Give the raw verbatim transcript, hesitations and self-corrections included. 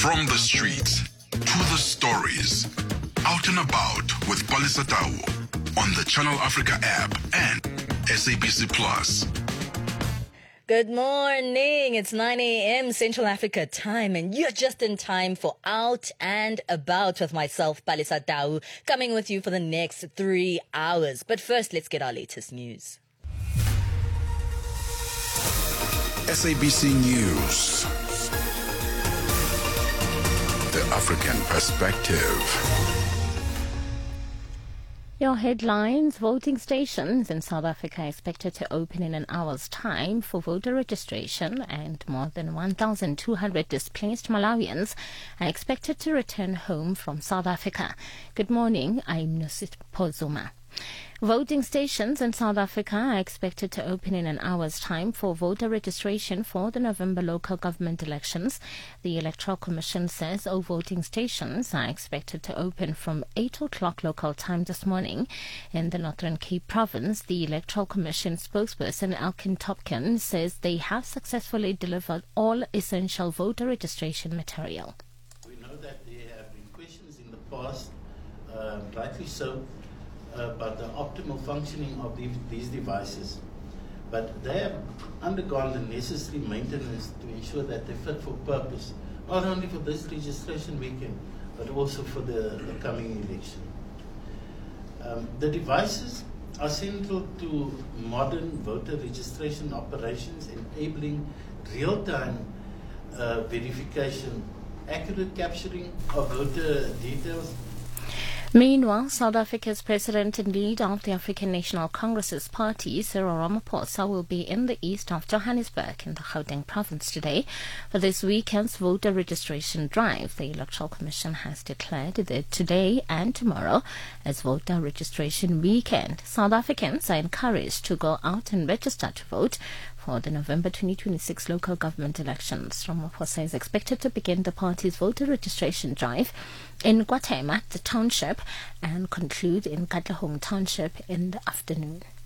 From the streets to the stories. Out and about with Palisa Tau on the Channel Africa app and S A B C Plus. Good morning. It's nine a.m. Central Africa time, and you're just in time for Out and About with myself, Palisa Tau, coming with you for the next three hours. But first, let's get our latest news. S A B C News. The African Perspective. Your headlines: voting stations in South Africa are expected to open in an hour's time for voter registration, and more than one thousand two hundred displaced Malawians are expected to return home from South Africa. Good morning, I'm Nosipho Zuma. Voting stations in South Africa are expected to open in an hour's time for voter registration for the November local government elections. The Electoral Commission says all voting stations are expected to open from eight o'clock local time this morning. In the Northern Cape province, the Electoral Commission spokesperson Elkin Topkin says they have successfully delivered all essential voter registration material. We know that there have been questions in the past, uh, rightly so, Uh, about the optimal functioning of the, these devices. But they have undergone the necessary maintenance to ensure that they're fit for purpose, not only for this registration weekend, but also for the, the coming election. Um, the devices are central to modern voter registration operations, enabling real-time uh, verification, accurate capturing of voter details. Meanwhile, South Africa's president and leader of the African National Congress's party, Cyril Ramaphosa, will be in the east of Johannesburg in the Gauteng province today for this weekend's voter registration drive. The Electoral Commission has declared that today and tomorrow as voter registration weekend. South Africans are encouraged to go out and register to vote for the November twenty twenty-six local government elections. Ramaphosa is expected to begin the party's voter registration drive in Guatemala, the township, and conclude in Katlehong township in the afternoon.